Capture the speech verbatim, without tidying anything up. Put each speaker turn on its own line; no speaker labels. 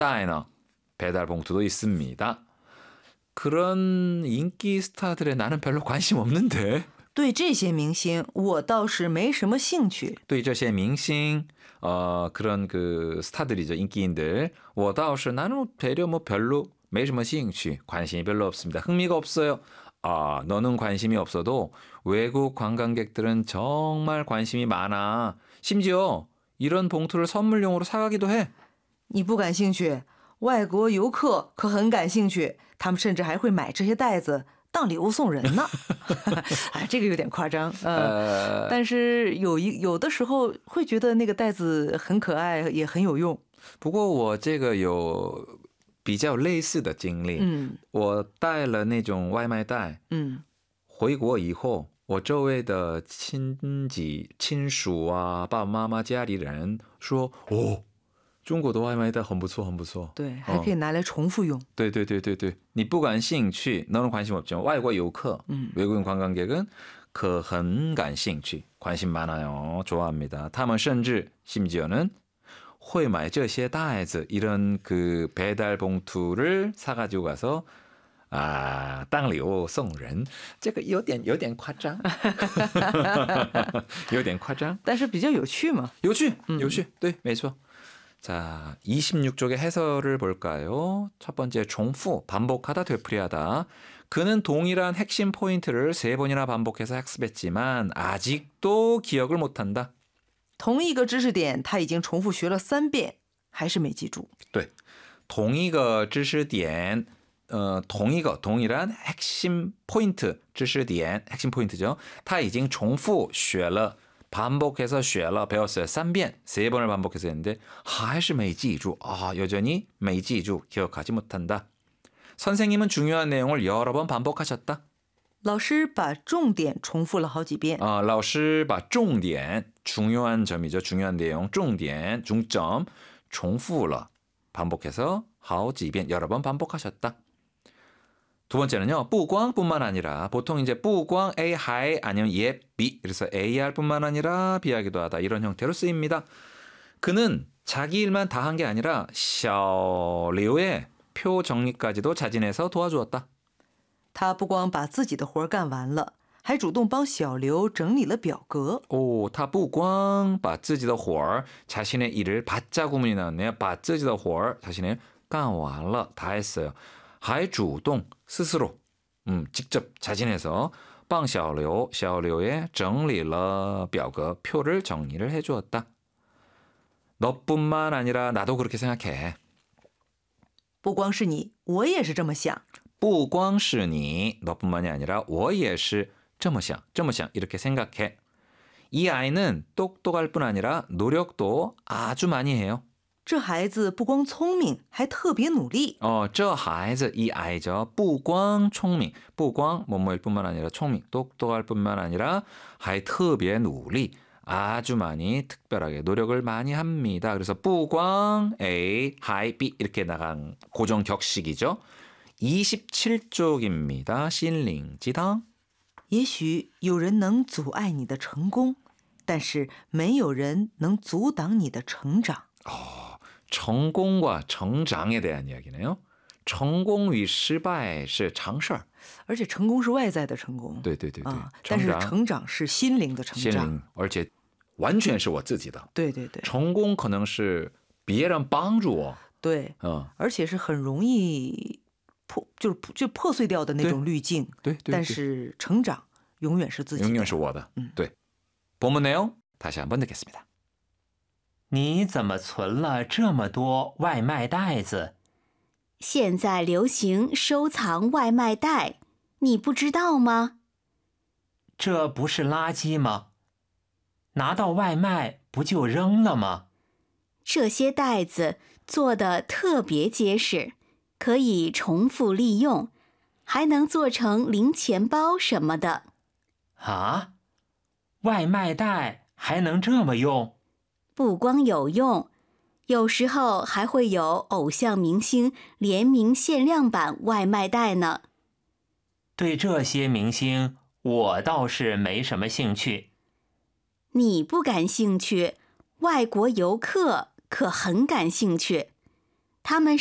다이너 배달 봉투도 있습니다. 그런 인기 스타들의 나는 별로 관심 없는데.
对这些明星我倒是没什么兴趣。
对这些明星 어, 그런 그 스타들이죠. 인기인들. 我倒是 나는 되려 뭐 별로 没什么兴趣 관심이 별로 없습니다. 흥미가 없어요. 아, 너는 관심이 없어도 외국 관광객들은 정말 관심이 많아. 심지어 이런 봉투를 선물용으로 사가기도 해.
你不感兴趣，外国游客可很感兴趣，他们甚至还会买这些袋子当礼物送人呢。哎，这个有点夸张，嗯、呃，但是有一有的时候会觉得那个袋子很可爱，也很有用。
不过我这个有比较类似的经历，
嗯，
我带了那种外卖袋，
嗯，
回国以后，我周围的亲戚、亲属啊，爸爸妈妈、家里人说，哦。中国的外卖袋很不错很不错，
对，还可以拿来重复用。
어. 对对对对对，你不感兴趣，너는 관심 없지만外国游客,
음.
외국인 관광객은 그很感兴趣, 관심 많아요, 좋아합니다. 他们甚至 심지어는 会买这些袋子, 이런 그 배달 봉투를 사가지고 가서 아, 当礼物送人，这个有点有点夸张，有点夸张，
但是比较有趣嘛。
有趣，有趣，对，没错。 자, 이십육 쪽의 해설을 볼까요? 첫 번째, 종fu, 반복하다, 되풀이하다. 그는 동일한 핵심 포인트를 세 번이나 반복해서 학습했지만 아직도 기억을 못한다.
同一个知识点他已经重复学了三遍还是没记住。
对，同一个知识点 어, 同一个 동일한 핵심 포인트 知识点 핵심 포인트죠. 他已经重复学了 반복해서 学了 배웠어요. 三遍, 세 번을 반복해서 했는데 还是没记住. 아, 여전히 没记住, 기억하지 못한다. 선생님은 중요한 내용을 여러 번 반복하셨다.
老师把重点重复了好几遍.
아, 老师把重点 중요한 점이죠. 중요한 내용, 重点 중점 重复了 반복해서 好几遍 여러 번 반복하셨다. 두 번째는요, 不光 뿐만 아니라 보통 이제 不光 A, 하이 아니면 예, B 그래서 에이알 뿐만 아니라 B하기도 하다 이런 형태로 쓰입니다. 그는 자기 일만 다 한 게 아니라 小刘의 표 정리까지도 자진해서 도와주었다.
他不光把自己的活干完了，还主动帮小刘整理了表格。
오, 他不光把自己的活儿 자신의 일을 받자 구문이 나왔네요. 把自己的活儿 자신의 干完了 다 했어요. 还主动 스스로 음, 직접 자진해서 帮小刘, 小刘의 整理了表格 표를 정리를 해주었다. 너뿐만 아니라 나도 그렇게 생각해.
不光是你，我也是这么想。
不光是你, 너뿐만이 아니라 我也是这么想,这么想 이렇게 생각해. 이 아이는 똑똑할 뿐 아니라 노력도 아주 많이 해요.
这孩子不光聪明，还特别努力。
어, 这孩子 이 아이죠. 不光聪明, 不光 뭐뭐일 뿐만 아니라聪明, 똑똑할 뿐만 아니라 还特别努力, 아주 많이 특별하게 노력을 많이 합니다. 그래서 不光 A, 还 B 이렇게 나간 고정 격식이죠. 이십칠 쪽입니다. 心灵鸡汤.
也许有人能阻碍你的成功，但是没有人能阻挡你的成长。
어,成功과成长에 대한 이야기네요. 成功与失败是常事儿，
而且成功是外在的成功，
对对对对，
啊，但是成长是心灵的成长，
心灵，而且完全是我自己的。
对对对，
成功可能是别人帮助我，
对，
嗯，
而且是很容易破，就是就破碎掉的那种滤镜，
对对，
但是成长永远是自己的，
永远是我的，嗯，对。본문 내용 다시 한번 듣겠습니다.
你怎么存了这么多外卖袋子？
现在流行收藏外卖袋，你不知道吗？
这不是垃圾吗？拿到外卖不就扔了吗？
这些袋子做得特别结实，可以重复利用，还能做成零钱包什么的。
啊？外卖袋还能这么用？
不光有用，有时候还会有偶像明星联名限量版外卖袋呢。
对这些明星，我倒是没什么兴趣。
你不感兴趣，外国游客可很感兴趣。 他们